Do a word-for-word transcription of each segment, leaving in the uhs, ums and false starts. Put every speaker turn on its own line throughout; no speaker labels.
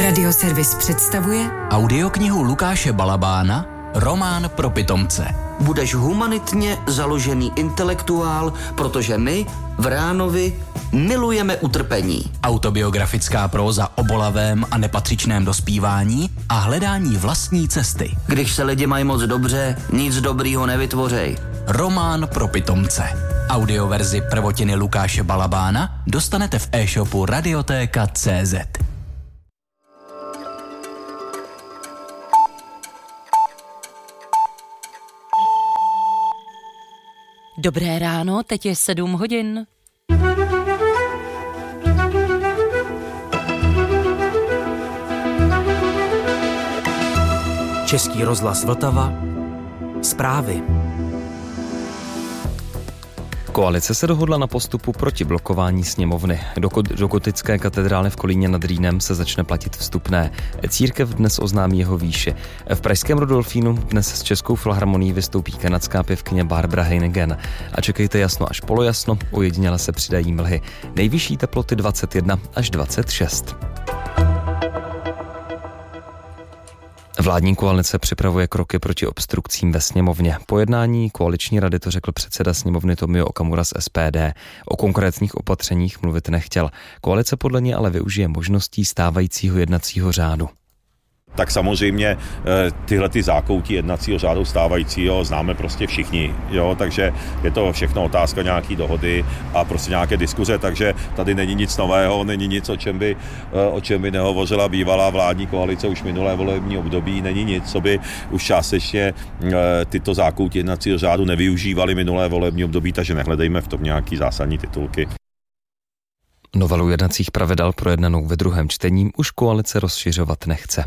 Radioservis představuje
audioknihu Lukáše Balabána Román pro pitomce.
Budeš humanitně založený intelektuál, protože my v Ránovi milujeme utrpení.
Autobiografická próza o bolavém a nepatřičném dospívání a hledání vlastní cesty.
Když se lidi mají moc dobře, nic dobrýho nevytvořej.
Román pro pitomce. Audioverzi prvotiny Lukáše Balabána dostanete v e-shopu Radiotéka tečka cé zet.
Dobré ráno, teď je sedm hodin.
Český rozhlas Vltava. Zprávy.
Koalice se dohodla na postupu proti blokování sněmovny. Do, do gotické katedrály v Kolíně nad Rýnem se začne platit vstupné. Církev dnes oznámí jeho výši. V pražském Rudolfínu dnes s Českou filharmonií vystoupí kanadská pěvkyně Barbara Hannigan. A čekejte jasno až polojasno, ojediněle se přidají mlhy. Nejvyšší teploty dvacet jedna až dvacet šest. Vládní koalice připravuje kroky proti obstrukcím ve sněmovně. Po jednání koaliční rady to řekl předseda sněmovny Tomio Okamura z es pé dé. O konkrétních opatřeních mluvit nechtěl. Koalice podle něj ale využije možností stávajícího jednacího řádu.
Tak samozřejmě tyhle ty zákoutí jednacího řádu stávajícího známe prostě všichni, jo, takže je to všechno otázka nějaký dohody a prostě nějaké diskuze, takže tady není nic nového, není nic, o čem by, o čem by nehovořila bývalá vládní koalice už minulé volební období, není nic, co by už částečně tyto zákoutí jednacího řádu nevyužívali minulé volební období, takže nehledejme v tom nějaký zásadní titulky.
Novelu jednacích pravidel projednanou ve druhém čtení už koalice rozšiřovat nechce.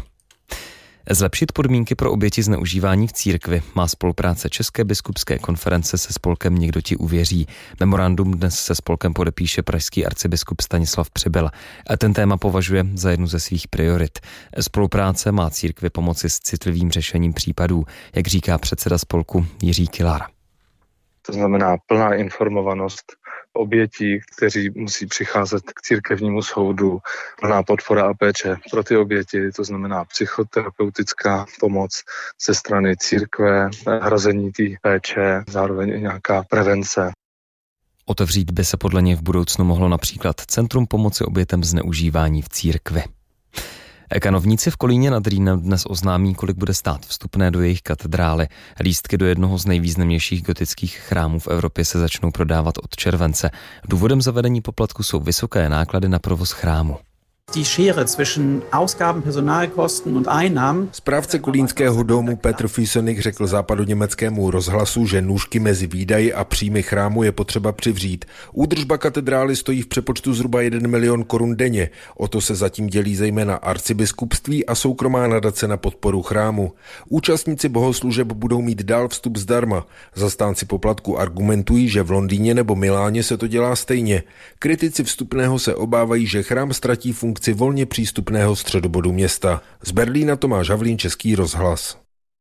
Zlepšit podmínky pro oběti zneužívání v církvi má spolupráce České biskupské konference se spolkem Někdo ti uvěří. Memorandum dnes se spolkem podepíše pražský arcibiskup Stanislav Přibyl. A ten téma považuje za jednu ze svých priorit. Spolupráce má církvi pomoci s citlivým řešením případů, jak říká předseda spolku Jiří Kilar.
To znamená plná informovanost obětí, kteří musí přicházet k církevnímu soudu, plná podpora a péče pro ty oběti, to znamená psychoterapeutická pomoc ze strany církve, hrazení té péče, zároveň i nějaká prevence.
Otevřít by se podle něj v budoucnu mohlo například Centrum pomoci obětem zneužívání v církvi. Kanovníci v Kolíně nad Rýnem dnes oznámí, kolik bude stát vstupné do jejich katedrály. Lístky do jednoho z nejvýznamnějších gotických chrámů v Evropě se začnou prodávat od července. Důvodem zavedení poplatku jsou vysoké náklady na provoz chrámu.
Die Schere zwischen Ausgaben, Personalkosten und Einnahmen.
Správce kolínského domu Petr Fiesenig řekl západoněmeckému rozhlasu, že nůžky mezi výdaji a příjmy chrámu je potřeba přivřít. Údržba katedrály stojí v přepočtu zhruba jeden milion korun denně. O to se zatím dělí zejména arcibiskupství a soukromá nadace na podporu chrámu. Účastníci bohoslužeb budou mít dál vstup zdarma. Zastánci poplatku argumentují, že v Londýně nebo Miláně se to dělá stejně. Kritici vstupného se obávají, že chrám ztratí funkci volně přístupného středobodu města. Z Berlína Tomáš Havlín, Český rozhlas.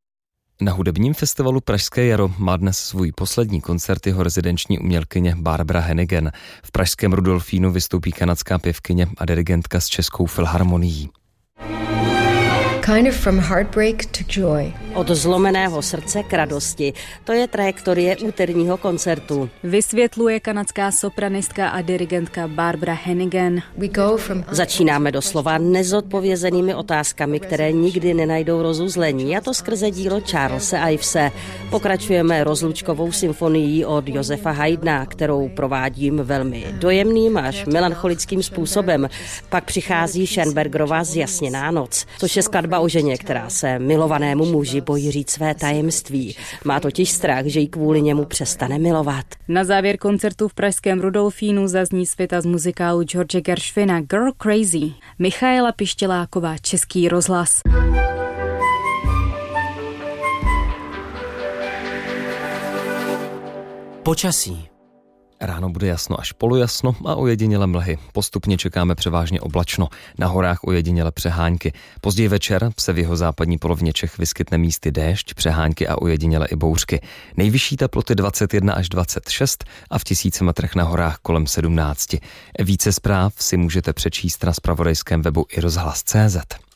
Na hudebním festivalu Pražské jaro má dnes svůj poslední koncert jeho rezidenční umělkyně Barbara Hannigan. V pražském Rudolfínu vystoupí kanadská pěvkyně a dirigentka s Českou filharmonií.
Kind of from heartbreak to joy.
Od zlomeného srdce k radosti. To je trajektorie úterního koncertu.
Vysvětluje kanadská sopranistka a dirigentka Barbara Hannigan.
We go from...
Začínáme doslova nezodpovězenými otázkami, které nikdy nenajdou rozuzlení, a to skrze dílo Charlesa Ivese. Pokračujeme rozlučkovou symfonií od Josefa Haydna, kterou provádím velmi dojemným až melancholickým způsobem. Pak přichází Schönbergerova Zjasněná noc, což je skladba o ženě, která se milovanému muži bojí říct své tajemství. Má totiž strach, že ji kvůli němu přestane milovat.
Na závěr koncertu v pražském Rudolfínu zazní světa z muzikálu George Gershwina Girl Crazy. Michaela Pištěláková, Český rozhlas.
Počasí.
Ráno bude jasno až polojasno a ojediněle mlhy. Postupně čekáme převážně oblačno. Na horách ojediněle přehánky. Později večer se v jihozápadní polovině Čech vyskytne místy déšť, přehánky a ojediněle i bouřky. Nejvyšší teploty dvacet jedna až dvacet šest a v tisíci metrech na horách kolem sedmnáct. Více zpráv si můžete přečíst na zpravodajském webu i rozhlas tečka cé zet.